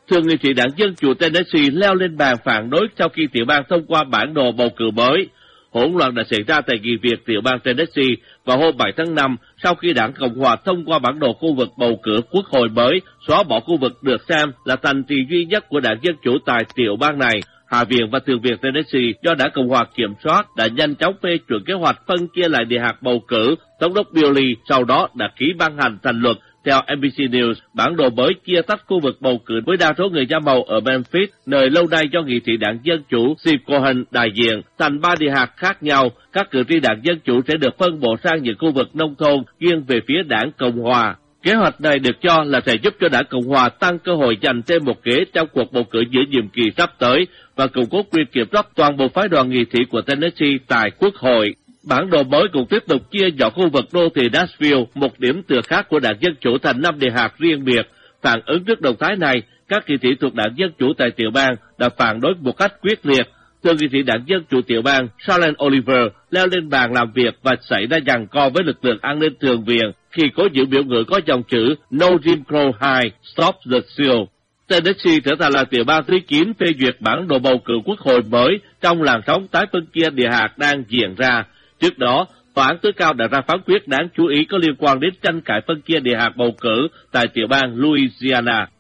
Thượng nghị sĩ đảng Dân Chủ Tennessee leo lên bàn phản đối sau khi tiểu bang thông qua bản đồ bầu cử mới. Hỗn loạn đã xảy ra tại nghị viện tiểu bang Tennessee vào hôm 7 tháng 5 sau khi đảng Cộng hòa thông qua bản đồ khu vực bầu cử quốc hội mới, xóa bỏ khu vực được xem là thành trì duy nhất của đảng Dân Chủ tại tiểu bang này. Hạ viện và Thượng viện Tennessee do đảng Cộng hòa kiểm soát đã nhanh chóng phê chuẩn kế hoạch phân chia lại địa hạt bầu cử. Thống đốc Bill Lee sau đó đã ký ban hành thành luật. Theo NBC News, bản đồ mới chia tách khu vực bầu cử với đa số người da màu ở Memphis, nơi lâu nay do nghị sĩ đảng Dân Chủ Steve Cohen đại diện, thành 3 địa hạt khác nhau. Các cử tri đảng Dân Chủ sẽ được phân bổ sang những khu vực nông thôn nghiêng về phía đảng Cộng hòa. Kế hoạch này được cho là sẽ giúp cho đảng Cộng hòa tăng cơ hội giành thêm một ghế trong cuộc bầu cử giữa nhiệm kỳ sắp tới và củng cố quyền kiểm soát toàn bộ phái đoàn nghị sĩ của Tennessee tại Quốc hội. Bản đồ mới cũng tiếp tục chia nhỏ khu vực đô thị Nashville, một điểm tựa khác của đảng Dân Chủ, thành 5 địa hạt riêng biệt. Phản ứng trước động thái này, các nghị sĩ thuộc đảng Dân Chủ tại tiểu bang đã phản đối một cách quyết liệt. Thượng nghị sĩ đảng Dân Chủ tiểu bang Charlene Oliver leo lên bàn làm việc và xảy ra giằng co với lực lượng an ninh thượng viện khi có những biểu ngữ có dòng chữ No Jim Crow 2, Stop the Steal. Tennessee trở thành là tiểu bang thứ 9 phê duyệt bản đồ bầu cử quốc hội mới trong làn sóng tái phân chia địa hạt đang diễn ra. Trước đó, Tòa án tối cao đã ra phán quyết đáng chú ý có liên quan đến tranh cãi phân chia địa hạt bầu cử tại tiểu bang Louisiana.